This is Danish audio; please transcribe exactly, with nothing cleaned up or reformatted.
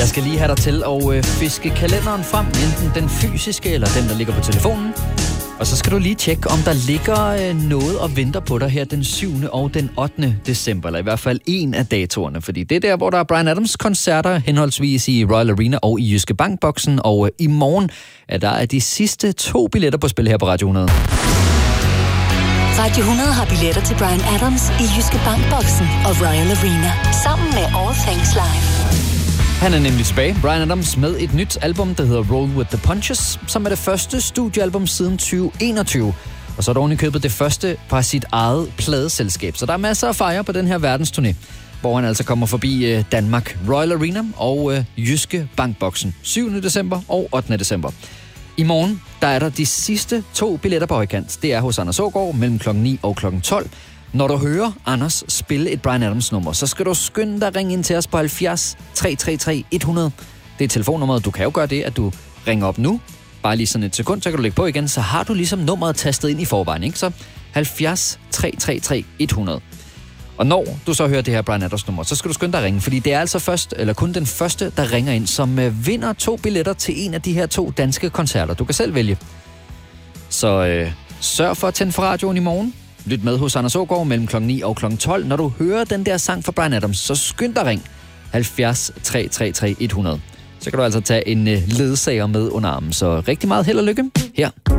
Jeg skal lige have dig til at øh, fiske kalenderen frem, enten den fysiske eller den, der ligger på telefonen. Og så skal du lige tjekke, om der ligger øh, noget og venter på dig her den syvende og den ottende december, eller i hvert fald en af datorerne. Fordi det er der, hvor der er Bryan Adams-koncerter, henholdsvis i Royal Arena og i Jyske Bank-boksen. Og øh, i morgen er der er de sidste to billetter på spil her på Radio hundrede. Radio hundrede har billetter til Bryan Adams i Jyske Bank-boksen og Royal Arena, sammen med All Things Live. Han er nemlig tilbage, Bryan Adams, med et nyt album, der hedder Roll With The Punches, som er det første studiealbum siden tyve enogtyve. Og så er der oven i købet det første fra sit eget pladeselskab. Så der er masser at fejre på den her verdensturné, hvor han altså kommer forbi Danmark, Royal Arena og øh, Jyske Bank-boksen syvende december og ottende december. I morgen, der er der de sidste to billetter på højkant. Det er hos Anders Aagaard mellem klokken ni og klokken tolv. Når du hører Anders spille et Bryan Adams nummer, så skal du skynde dig at ringe ind til os på halvfjerds tre tre tre hundrede. Det er telefonnummeret. Du kan jo gøre det, at du ringer op nu. Bare lige sådan et sekund, så kan du lægge på igen. Så har du ligesom nummeret tastet ind i forvejen, ikke? Så halvfjerds tre tre tre hundrede. Og når du så hører det her Bryan Adams nummer, så skal du skynde dig at ringe, fordi det er altså først, eller kun den første, der ringer ind, som øh, vinder to billetter til en af de her to danske koncerter. Du kan selv vælge. Så øh, sørg for at tænde for radioen i morgen. Lyt med hos Anders Aagaard mellem klokken ni og klokken tolv. Når du hører den der sang fra Bryan Adams, så skynd dig ring halvfjerds tre tre tre hundrede. Så kan du altså tage en øh, ledsager med under armen. Så rigtig meget held og lykke her.